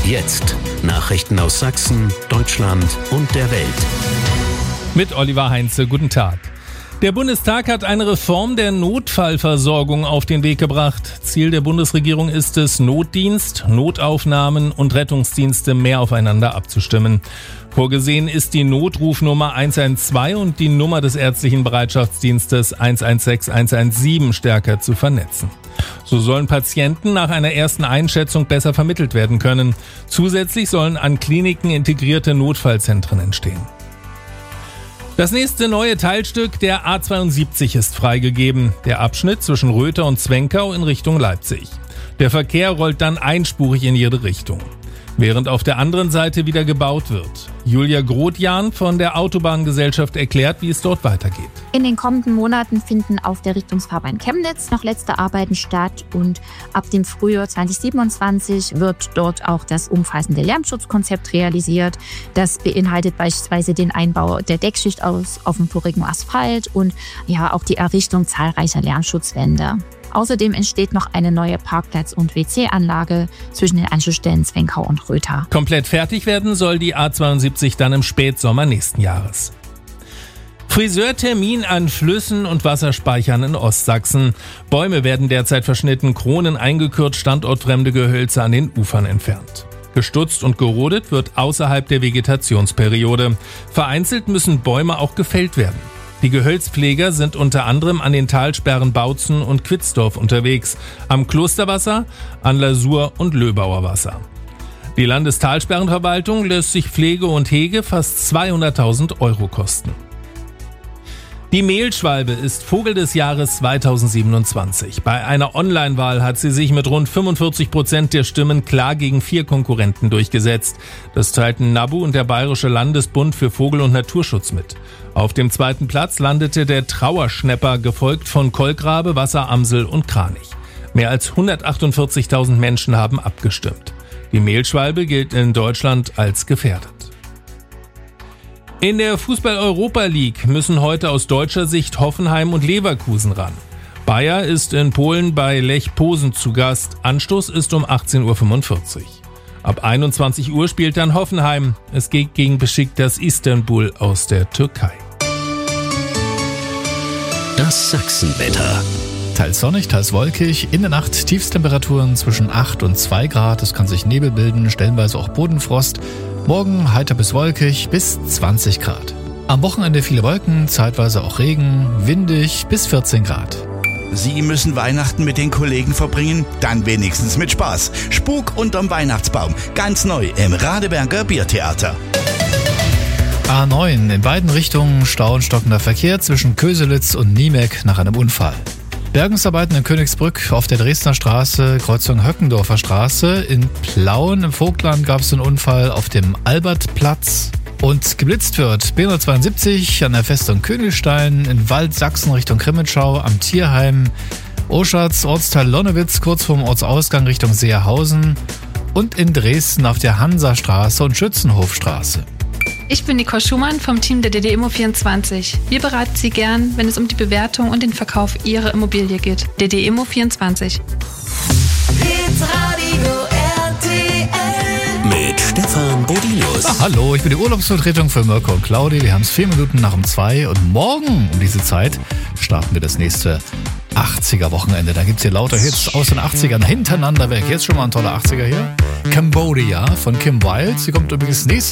Jetzt Nachrichten aus Sachsen, Deutschland und der Welt. Mit Oliver Heinze, guten Tag. Der Bundestag hat eine Reform der Notfallversorgung auf den Weg gebracht. Ziel der Bundesregierung ist es, Notdienst, Notaufnahmen und Rettungsdienste mehr aufeinander abzustimmen. Vorgesehen ist die Notrufnummer 112 und die Nummer des ärztlichen Bereitschaftsdienstes 116 117 stärker zu vernetzen. So sollen Patienten nach einer ersten Einschätzung besser vermittelt werden können. Zusätzlich sollen an Kliniken integrierte Notfallzentren entstehen. Das nächste neue Teilstück der A72 ist freigegeben. Der Abschnitt zwischen Röther und Zwenkau in Richtung Leipzig. Der Verkehr rollt dann einspurig in jede Richtung, während auf der anderen Seite wieder gebaut wird. Julia Grotjan von der Autobahngesellschaft erklärt, wie es dort weitergeht. In den kommenden Monaten finden auf der Richtungsfahrbahn Chemnitz noch letzte Arbeiten statt und ab dem Frühjahr 2027 wird dort auch das umfassende Lärmschutzkonzept realisiert. Das beinhaltet beispielsweise den Einbau der Deckschicht auf dem porigen Asphalt und auch die Errichtung zahlreicher Lärmschutzwände. Außerdem entsteht noch eine neue Parkplatz- und WC-Anlage zwischen den Anschlussstellen Zwenkau und Röther. Komplett fertig werden soll die A72 dann im Spätsommer nächsten Jahres. Friseurtermin an Flüssen und Wasserspeichern in Ostsachsen. Bäume werden derzeit verschnitten, Kronen eingekürzt, standortfremde Gehölze an den Ufern entfernt. Gestutzt und gerodet wird außerhalb der Vegetationsperiode. Vereinzelt müssen Bäume auch gefällt werden. Die Gehölzpfleger sind unter anderem an den Talsperren Bautzen und Quitzdorf unterwegs, am Klosterwasser, an Lasur und Löbauer Wasser. Die Landestalsperrenverwaltung lässt sich Pflege und Hege fast 200.000 € kosten. Die Mehlschwalbe ist Vogel des Jahres 2027. Bei einer Online-Wahl hat sie sich mit rund 45% der Stimmen klar gegen 4 Konkurrenten durchgesetzt. Das teilten NABU und der Bayerische Landesbund für Vogel- und Naturschutz mit. Auf dem zweiten Platz landete der Trauerschnäpper, gefolgt von Kolkrabe, Wasseramsel und Kranich. Mehr als 148.000 Menschen haben abgestimmt. Die Mehlschwalbe gilt in Deutschland als gefährdet. In der Fußball-Europa League müssen heute aus deutscher Sicht Hoffenheim und Leverkusen ran. Bayer ist in Polen bei Lech Posen zu Gast. Anstoß ist um 18:45 Uhr. Ab 21 Uhr spielt dann Hoffenheim. Es geht gegen Beşiktaş Istanbul aus der Türkei. Das Sachsenwetter. Teils sonnig, teils wolkig. In der Nacht Tiefstemperaturen zwischen 8 und 2 Grad. Es kann sich Nebel bilden, stellenweise auch Bodenfrost. Morgen heiter bis wolkig bis 20 Grad. Am Wochenende viele Wolken, zeitweise auch Regen, windig bis 14 Grad. Sie müssen Weihnachten mit den Kollegen verbringen? Dann wenigstens mit Spaß. Spuk unterm Weihnachtsbaum. Ganz neu im Radeberger Biertheater. A9 in beiden Richtungen Stau und stockender Verkehr zwischen Köselitz und Niemek nach einem Unfall. Bergungsarbeiten in Königsbrück auf der Dresdner Straße, Kreuzung Höckendorfer Straße. In Plauen im Vogtland gab es einen Unfall auf dem Albertplatz. Und geblitzt wird B172 an der Festung Königstein, in Waldsachsen Richtung Crimmitschau, am Tierheim, Oschatz, Ortsteil Lonnewitz, kurz vorm Ortsausgang Richtung Seerhausen und in Dresden auf der Hansastraße und Schützenhofstraße. Ich bin Nicole Schumann vom Team der DD-Immo24. Wir beraten Sie gern, wenn es um die Bewertung und den Verkauf Ihrer Immobilie geht. DD-Immo24. Mit Stefan Bodinus. Hallo, ich bin die Urlaubsvertretung für Mirko und Claudi. Wir haben es 4 Minuten nach um 2 und morgen um diese Zeit starten wir das nächste 80er-Wochenende. Da gibt's hier lauter Hits aus den 80ern hintereinander weg. Jetzt schon mal ein toller 80er hier. Cambodia von Kim Wilde. Sie kommt übrigens nächstes